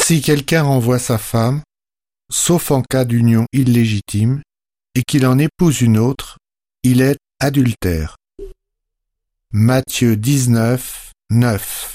Si quelqu'un renvoie sa femme, sauf en cas d'union illégitime, et qu'il en épouse une autre, il est adultère. Matthieu 19, 9.